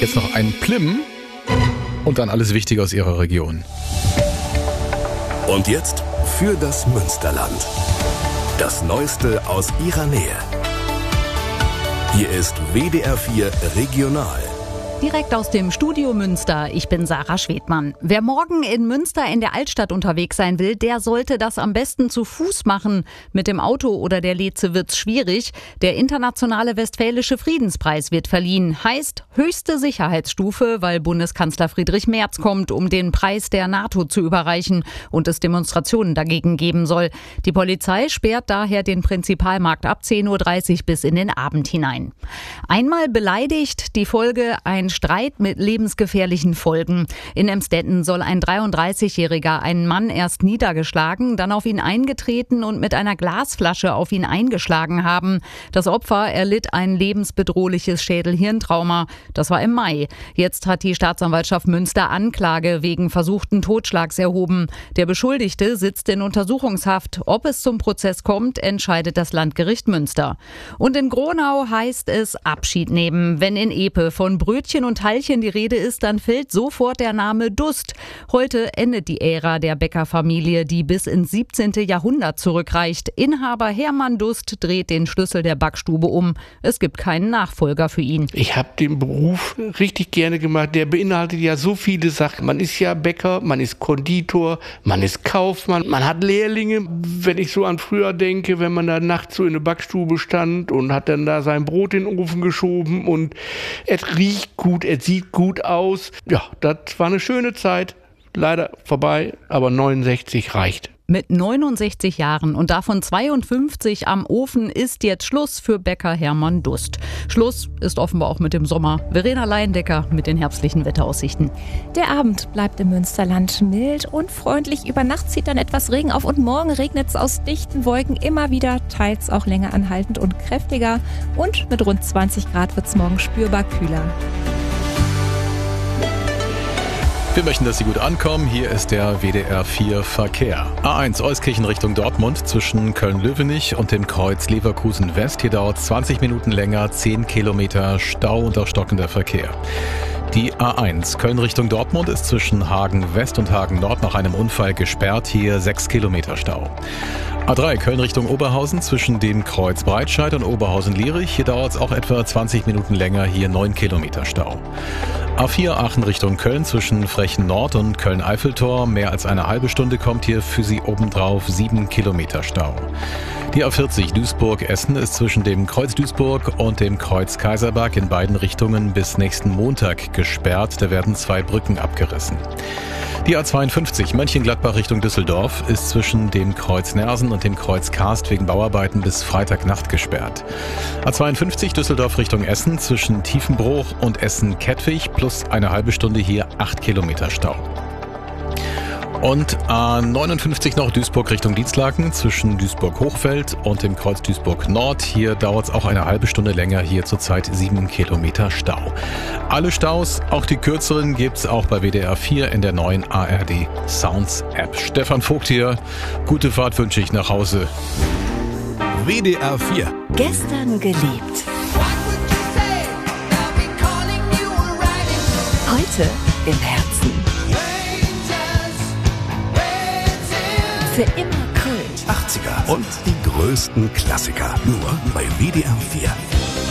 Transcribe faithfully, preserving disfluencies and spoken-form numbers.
Jetzt noch ein Plim und dann alles Wichtige aus Ihrer Region. Und jetzt für das Münsterland. Das Neueste aus Ihrer Nähe. Hier ist W D R vier Regional. Direkt aus dem Studio Münster, ich bin Sarah Schwedmann. Wer morgen in Münster in der Altstadt unterwegs sein will, der sollte das am besten zu Fuß machen. Mit dem Auto oder der Leze wird's schwierig. Der internationale Westfälische Friedenspreis wird verliehen. Heißt höchste Sicherheitsstufe, weil Bundeskanzler Friedrich Merz kommt, um den Preis der NATO zu überreichen und es Demonstrationen dagegen geben soll. Die Polizei sperrt daher den Prinzipalmarkt ab zehn Uhr dreißig bis in den Abend hinein. Einmal beleidigt, die Folge ein Streit mit lebensgefährlichen Folgen. In Emstetten soll ein dreiunddreißigjähriger einen Mann erst niedergeschlagen, dann auf ihn eingetreten und mit einer Glasflasche auf ihn eingeschlagen haben. Das Opfer erlitt ein lebensbedrohliches Schädel-Hirntrauma. Das war im Mai. Jetzt hat die Staatsanwaltschaft Münster Anklage wegen versuchten Totschlags erhoben. Der Beschuldigte sitzt in Untersuchungshaft. Ob es zum Prozess kommt, entscheidet das Landgericht Münster. Und in Gronau heißt es Abschied nehmen. Wenn in Epe von Brötchen und Teilchen die Rede ist, dann fällt sofort der Name Dust. Heute endet die Ära der Bäckerfamilie, die bis ins siebzehnte Jahrhundert zurückreicht. Inhaber Hermann Dust dreht den Schlüssel der Backstube um. Es gibt keinen Nachfolger für ihn. Ich habe den Beruf richtig gerne gemacht. Der beinhaltet ja so viele Sachen. Man ist ja Bäcker, man ist Konditor, man ist Kaufmann, man hat Lehrlinge. Wenn ich so an früher denke, wenn man da nachts so in der Backstube stand und hat dann da sein Brot in den Ofen geschoben und es riecht gut, es sieht gut aus. Ja, das war eine schöne Zeit. Leider vorbei, aber neunundsechzig reicht. Mit neunundsechzig Jahren und davon zweiundfünfzig am Ofen ist jetzt Schluss für Bäcker Hermann Dust. Schluss ist offenbar auch mit dem Sommer. Verena Leindecker mit den herbstlichen Wetteraussichten. Der Abend bleibt im Münsterland mild und freundlich. Über Nacht zieht dann etwas Regen auf und morgen regnet es aus dichten Wolken immer wieder, teils auch länger anhaltend und kräftiger. Und mit rund zwanzig Grad wird es morgen spürbar kühler. Wir möchten, dass Sie gut ankommen. Hier ist der W D R vier Verkehr. A eins Euskirchen Richtung Dortmund zwischen Köln-Löwenich und dem Kreuz Leverkusen West. Hier dauert es zwanzig Minuten länger, zehn Kilometer Stau und auch stockender Verkehr. Die A eins Köln Richtung Dortmund ist zwischen Hagen West und Hagen Nord nach einem Unfall gesperrt. Hier sechs Kilometer Stau. A drei Köln Richtung Oberhausen zwischen dem Kreuz Breitscheid und Oberhausen-Lierich. Hier dauert es auch etwa zwanzig Minuten länger, hier neun Kilometer Stau. A vier Aachen Richtung Köln zwischen Frechen Nord und Köln-Eiffeltor. Mehr als eine halbe Stunde kommt hier für Sie obendrauf sieben Kilometer Stau. Die A vierzig Duisburg-Essen ist zwischen dem Kreuz Duisburg und dem Kreuz Kaiserberg in beiden Richtungen bis nächsten Montag gesperrt. Da werden zwei Brücken abgerissen. Die A zweiundfünfzig Mönchengladbach Richtung Düsseldorf ist zwischen dem Kreuz Nersen und dem Kreuz Karst wegen Bauarbeiten bis Freitagnacht gesperrt. A zweiundfünfzig Düsseldorf Richtung Essen zwischen Tiefenbruch und Essen-Kettwig plus eine halbe Stunde hier acht Kilometer Stau. Und A neunundfünfzig noch Duisburg Richtung Dienstlaken zwischen Duisburg-Hochfeld und dem Kreuz Duisburg-Nord. Hier dauert es auch eine halbe Stunde länger, hier zurzeit sieben Kilometer Stau. Alle Staus, auch die kürzeren, gibt's auch bei W D R vier in der neuen A R D Sounds App. Stefan Vogt hier, gute Fahrt wünsche ich nach Hause. W D R vier. Gestern geliebt. Heute im Herzen. Für immer Kult. achtziger und die größten Klassiker. Nur bei W D R vier.